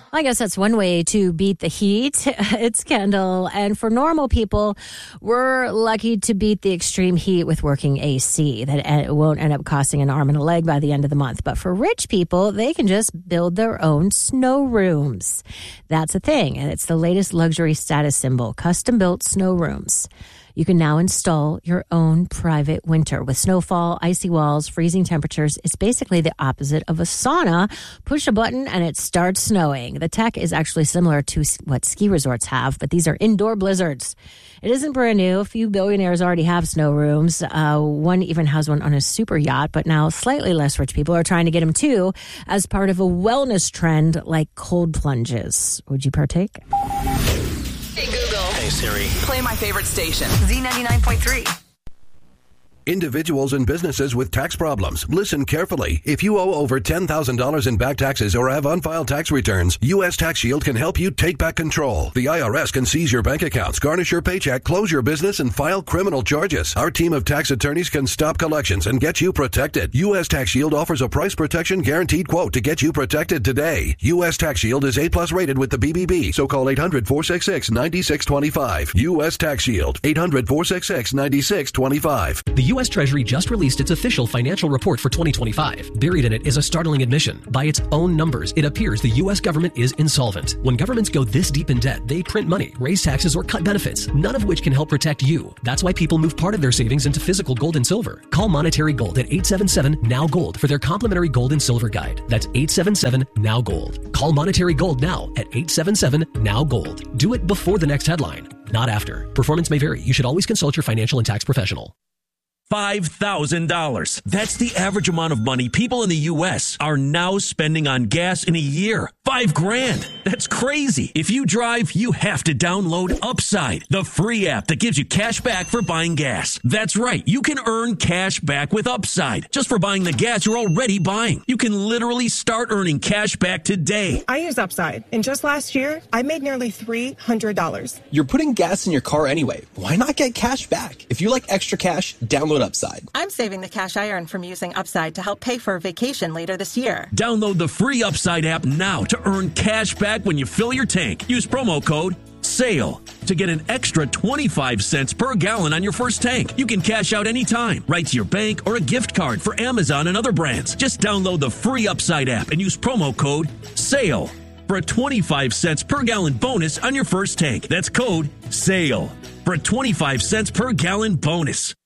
I guess that's one way to beat the heat. It's Kendall. And for normal people, we're lucky to beat the extreme heat with working AC. That won't end up costing an arm and a leg by the end of the month. But for rich people, they can just build their own snow rooms. That's a thing. And it's the latest luxury status symbol, custom-built snow rooms. You can now install your own private winter. With snowfall, icy walls, freezing temperatures, it's basically the opposite of a sauna. Push a button and it starts snowing. The tech is actually similar to what ski resorts have, but these are indoor blizzards. It isn't brand new. A few billionaires already have snow rooms. One even has one on a super yacht, but now slightly less rich people are trying to get them too as part of a wellness trend like cold plunges. Would you partake? Hey, Google. Hey, Siri. Play my favorite station, Z99.3. Individuals and businesses with tax problems. Listen carefully. If you owe over $10,000 in back taxes or have unfiled tax returns, U.S. Tax Shield can help you take back control. The IRS can seize your bank accounts, garnish your paycheck, close your business, and file criminal charges. Our team of tax attorneys can stop collections and get you protected. U.S. Tax Shield offers a price protection guaranteed quote to get you protected today. U.S. Tax Shield is A+ rated with the BBB, so call 800-466-9625. U.S. Tax Shield, 800-466-9625. The U.S. Treasury just released its official financial report for 2025. Buried in it is a startling admission. By its own numbers, it appears the U.S. government is insolvent. When governments go this deep in debt, they print money, raise taxes, or cut benefits, none of which can help protect you. That's why people move part of their savings into physical gold and silver. Call Monetary Gold at 877-NOW-GOLD for their complimentary gold and silver guide. That's 877-NOW-GOLD. Call Monetary Gold now at 877-NOW-GOLD. Do it before the next headline, not after. Performance may vary. You should always consult your financial and tax professional. $5,000. That's the average amount of money people in the U.S. are now spending on gas in a year. $5,000. That's crazy. If you drive, you have to download Upside, the free app that gives you cash back for buying gas. That's right. You can earn cash back with Upside just for buying the gas you're already buying. You can literally start earning cash back today. I use Upside, and just last year, I made nearly $300. You're putting gas in your car anyway. Why not get cash back? If you like extra cash, download Upside. I'm saving the cash I earn from using Upside to help pay for a vacation later this year. Download the free Upside app now to earn cash back when you fill your tank. Use promo code SALE to get an extra 25 cents per gallon on your first tank. You can cash out anytime, right to your bank or a gift card for Amazon and other brands. Just download the free Upside app and use promo code SALE for a 25 cents per gallon bonus on your first tank. That's code SALE for a 25 cents per gallon bonus.